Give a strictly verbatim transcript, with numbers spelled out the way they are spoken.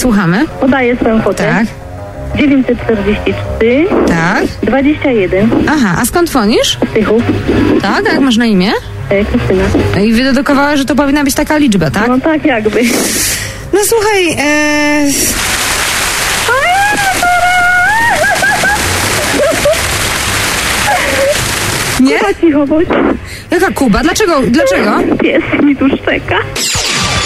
słuchamy. Podaję swoją kwotę. Tak. dziewięćset czterdzieści trzy. Tak. dwadzieścia jeden. Aha, a skąd dzwonisz? Z Tychów. Tak, a jak masz na imię? E, Krystyna. I wydedukowała, że to powinna być taka liczba, tak? No tak jakby. No słuchaj, e... Nie? Kuba, cicho bądź. Jaka Kuba? Dlaczego? Dlaczego? Pies mi tu szczeka.